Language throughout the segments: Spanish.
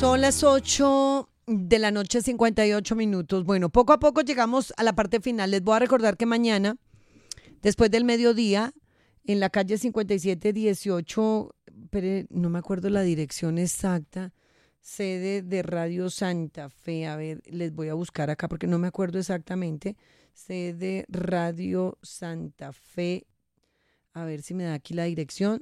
Son las 8 de la noche, 58 minutos. Bueno, poco a poco llegamos a la parte final. Les voy a recordar que mañana, después del mediodía, en la calle 5718, pero no me acuerdo la dirección exacta, sede de Radio Santa Fe. A ver, les voy a buscar acá porque no me acuerdo exactamente. Sede Radio Santa Fe. A ver si me da aquí la dirección.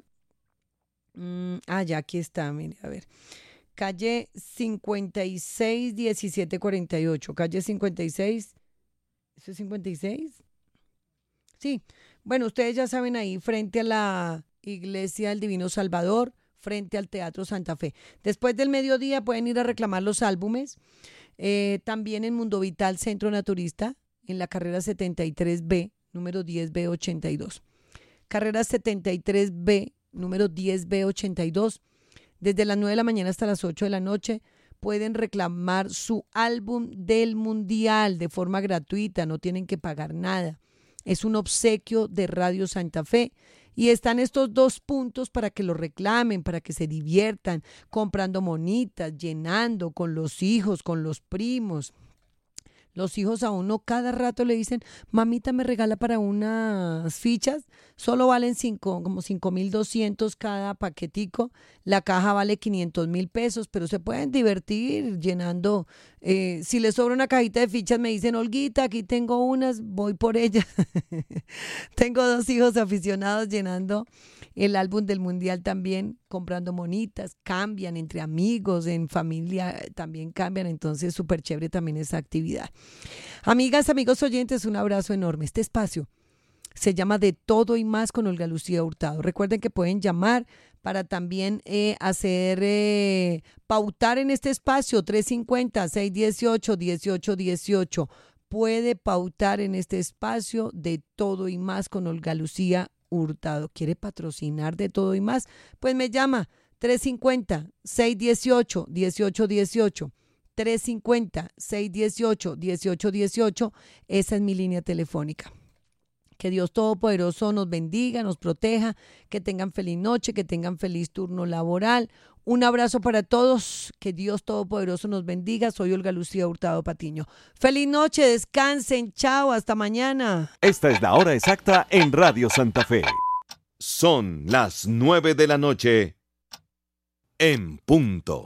Ya aquí está, mire, a ver. Calle 56, 17, 48. Calle 56. ¿Eso es 56? Sí. Bueno, ustedes ya saben, ahí frente a la Iglesia del Divino Salvador, frente al Teatro Santa Fe. Después del mediodía pueden ir a reclamar los álbumes. También en Mundo Vital, Centro Naturista, en la carrera 73B, número 10B82. Carrera 73B, número 10B82. Desde las 9 de la mañana hasta las 8 de la noche pueden reclamar su álbum del Mundial de forma gratuita, no tienen que pagar nada. Es un obsequio de Radio Santa Fe y están estos dos puntos para que lo reclamen, para que se diviertan, comprando monitas, llenando con los hijos, con los primos. Los hijos a uno cada rato le dicen, mamita, me regala para unas fichas, solo valen como 5,200 cada paquetico, la caja vale 500,000 pesos, pero se pueden divertir llenando. Si les sobra una cajita de fichas me dicen, Olguita, aquí tengo unas, voy por ellas. Tengo dos hijos aficionados llenando el álbum del Mundial también, comprando monitas, cambian entre amigos, en familia también cambian, entonces súper chévere también esa actividad. Amigas, amigos oyentes, un abrazo enorme. Este espacio se llama De Todo y Más con Olga Lucía Hurtado. Recuerden que pueden llamar para también pautar en este espacio 350-618-1818. Puede pautar en este espacio De Todo y Más con Olga Lucía Hurtado. ¿Quiere patrocinar De Todo y Más? Pues me llama 350-618-1818. 350-618-1818. Esa es mi línea telefónica. Que Dios Todopoderoso nos bendiga, nos proteja, que tengan feliz noche, que tengan feliz turno laboral. Un abrazo para todos, que Dios Todopoderoso nos bendiga. Soy Olga Lucía Hurtado Patiño. Feliz noche, descansen, chao, hasta mañana. Esta es la hora exacta en Radio Santa Fe. Son las 9 de la noche en punto.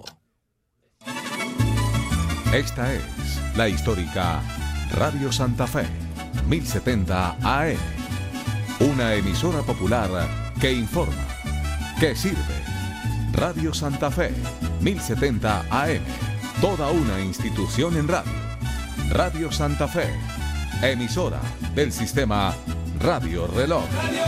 Esta es la histórica Radio Santa Fe, 1070 AM. Una emisora popular que informa, que sirve. Radio Santa Fe, 1070 AM. Toda una institución en radio. Radio Santa Fe, emisora del sistema Radio Reloj.